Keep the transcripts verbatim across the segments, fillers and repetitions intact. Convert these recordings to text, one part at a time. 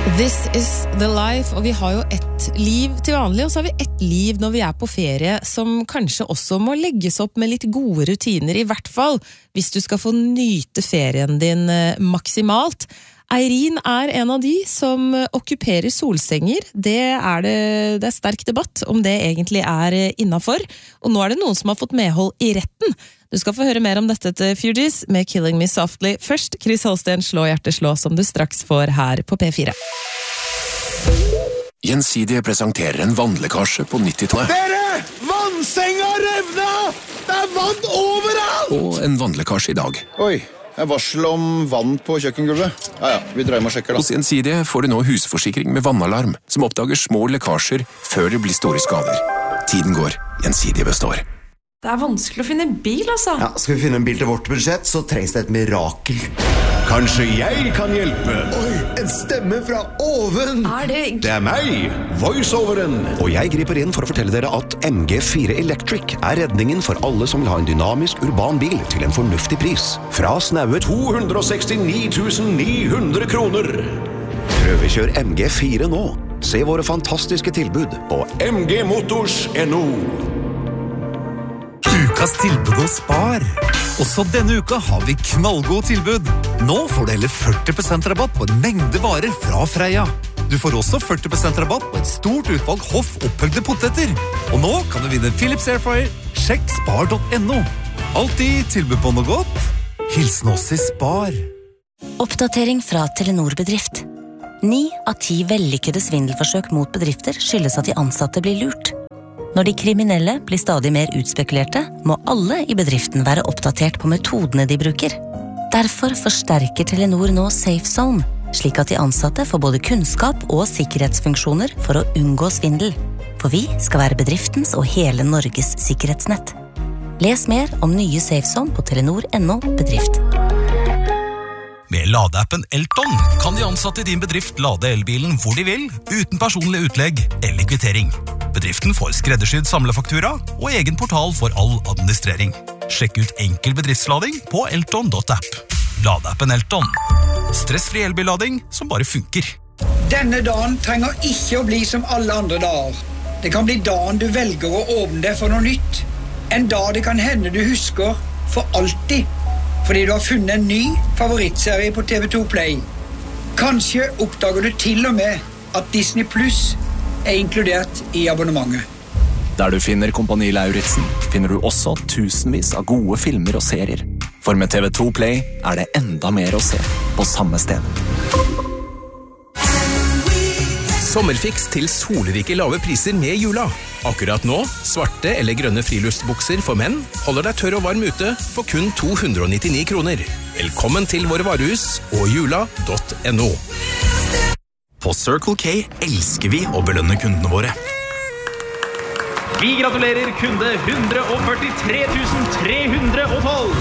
This is the life, og vi har jo ett liv til vanlig, og så har vi ett liv når vi er på ferie, som kanskje også må legges opp med litt gode rutiner, i hvert fall hvis du skal få nyte ferien din maksimalt. Eirin er en av de som okkuperer solsenger. Det er, det, det er sterk debatt om det egentlig er innenfor, og nå er det noen som har fått medhold i retten. Du skal få høre mer om dette til Fugees med Killing Me Softly. Først, Chris Holsten, Slå hjertet slå, som du straks får her på P fire. Gjensidige presenterer en vannlekkasje på nittitallet. Dere! Vannsenga revna! Det er vann overalt! Og en vannlekkasje i dag. Oi, jeg varsel om vann på kjøkkengulvet. Ja, ja, vi dreier med og sjekker da. Hos Gjensidige får du nå husforsikring med vannalarm, som oppdager små lekkasjer før det blir store skader. Tiden går, Gjensidige består. Det er vanskelig å finne en bil, altså. Ja, skal vi finne en bil til vårt budsjett, så trengs det et mirakel. Kanskje jeg kan hjelpe? Oi, en stemme fra oven! Er det... Det er meg, voiceoveren. Og jeg griper inn for å fortelle dere at M G fire Electric er redningen for alle som vil ha en dynamisk urban bil til en fornuftig pris. Fra snaue to hundre sekstini tusen ni hundre kroner. Prøvekjør M G fire nå. Se våre fantastiske tilbud på m g motors punktum n o. Ukas tilbud hos Spar. Også denne uka har vi knallgod tilbud. Nå får du heller førti prosent rabatt på en mengde varer fra Freia. Du får også førti prosent rabatt på et stort utvalg hoff opphøgde poteter. Og nå kan du vinne Philips Airfryer. Sjekk spar punktum n o. Alltid tilbud på noe godt. Hilsen oss i Spar. Oppdatering fra Telenor Bedrift. Ni av ti vellykkede svindelforsøk mot bedrifter skyldes at de ansatte blir lurt. Når de kriminelle blir stadig mer utspekulerte, må alle i bedriften være oppdatert på metodene de bruker. Derfor forsterker Telenor nå Safe Zone, slik at de ansatte får både kunnskap og sikkerhetsfunksjoner for å unngå svindel. For vi skal være bedriftens og hele Norges sikkerhetsnett. Les mer om nye Safe Zone på telenor punktum no bedrift. Med ladeappen Elton kan de ansatte i din bedrift lade elbilen hvor de vil, uten personlig utlegg eller kvittering. Bedriften får skreddersydd samlefaktura og egen portal for all administrering. Sjekk ut enkel bedriftslading på elton punktum app. Ladeappen Elton. Stressfri elbillading som bare funker. Denne dagen trenger ikke å bli som alle andre dager. Det kan bli dagen du velger å åpne deg for noe nytt. En dag det kan hende du husker for alltid. Fordi du har funnet en ny favorittserie på T V to Play. Kanskje oppdager du til og med at Disney Plus er inkludert i abonnementet. Der du finner Kompani Lauritzen, finner du også tusenvis av gode filmer og serier. For med T V to Play er det enda mer å se på samme sted. Sommerfiks til solrike lave priser med jula. Akkurat nå, svarte eller grønne friluftsbukser for menn holder deg tørr og varm ute for kun to hundre nittini kroner. Velkommen til våre varehus og jula punktum no. På Circle K elsker vi å belønne kundene våre. Vi gratulerer kunde one hundred forty-three thousand three hundred twelve.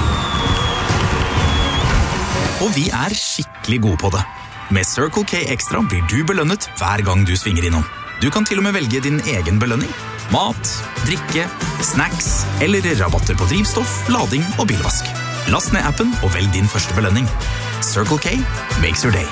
Og vi er skikkelig gode på det. Med Circle K Extra blir du belønnet hver gang du svinger innom. Du kan til og med velge din egen belønning. Mat, drikke, snacks eller rabatter på drivstoff, lading og bilvask. Last ned appen og velg din første belønning. Circle K makes your day.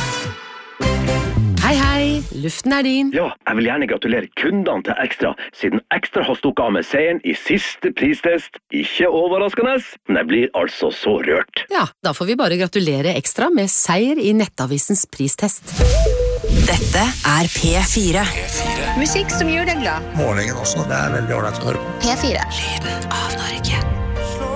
Hei, hei. Luften er din. Ja, jeg vil gjerne gratulere kundene til Extra, siden Extra har stukket av med seieren i siste pristest. Ikke overraskende, men jeg blir altså så rørt. Ja, da får vi bare gratulere Extra med seier i Nettavisens pristest. Dette er P fire. Musikk som gjør deg glad. Morgenen også, det er veldig ordentlig å høre på. P fire. Lyden av Norge.